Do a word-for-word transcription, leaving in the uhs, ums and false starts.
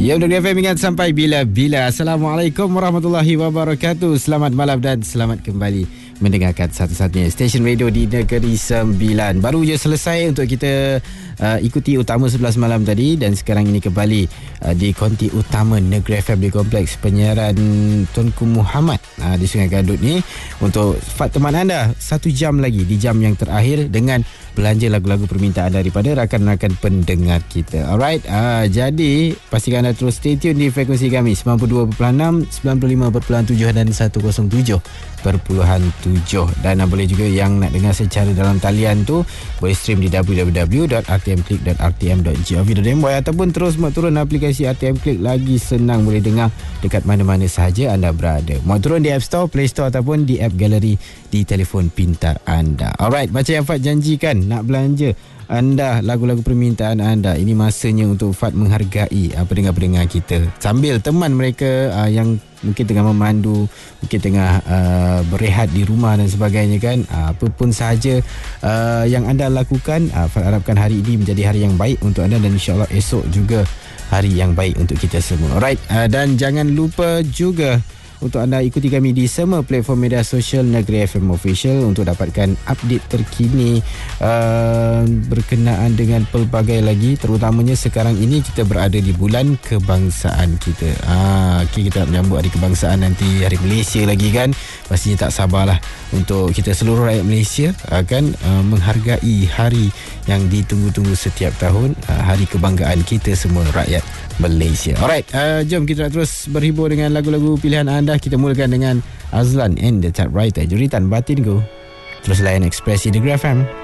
Ya, Negeri F M ingat sampai bila-bila. Assalamualaikum warahmatullahi wabarakatuh. Selamat malam dan selamat kembali mendengarkan satu-satunya stesen radio di Negeri Sembilan. Baru je selesai untuk kita uh, ikuti utama sebelas malam tadi, dan sekarang ini kembali uh, di konti utama Negeri F M di Kompleks Penyiaran Tunku Muhammad uh, di Sungai Gadut ni, untuk Fat teman anda satu jam lagi di jam yang terakhir dengan belanja lagu-lagu permintaan daripada rakan-rakan pendengar kita. Alright, uh, jadi pastikan anda terus stay tune di frekuensi kami sembilan puluh dua perpuluhan enam, sembilan puluh lima perpuluhan tujuh dan seratus tujuh perpuluhan tujuh. Dan uh, boleh juga yang nak dengar secara dalam talian tu boleh stream di w w w dot r t m click dot r t m dot gov dot m y ataupun terus mak turun aplikasi R T M Click. Lagi senang, boleh dengar dekat mana-mana sahaja anda berada. Mau turun di App Store, Play Store ataupun di App Gallery di telefon pintar anda. Alright, macam yang Fat janjikan, nak belanja anda lagu-lagu permintaan anda, ini masanya untuk Fat menghargai uh, pendengar-pendengar kita sambil teman mereka uh, yang mungkin tengah memandu, mungkin tengah uh, berehat di rumah dan sebagainya kan. Uh, apa pun sahaja uh, yang anda lakukan, uh, Fat harapkan hari ini menjadi hari yang baik untuk anda, dan insyaAllah esok juga hari yang baik untuk kita semua. Alright, uh, dan jangan lupa juga untuk anda ikuti kami di semua platform media sosial Negeri F M Official untuk dapatkan update terkini uh, berkenaan dengan pelbagai lagi. Terutamanya sekarang ini kita berada di bulan kebangsaan kita. Ah, okay, kita nak menyambut hari kebangsaan nanti, hari Malaysia lagi kan. Pastinya tak sabarlah untuk kita seluruh rakyat Malaysia akan uh, menghargai hari yang ditunggu-tunggu setiap tahun, uh, hari kebanggaan kita semua rakyat Malaysia. Alright, uh, jom kita terus berhibur dengan lagu-lagu pilihan anda. Kita mulakan dengan Azlan and the Typewriter, Juritan Batinku. Terus layan ekspresi Negeri F M.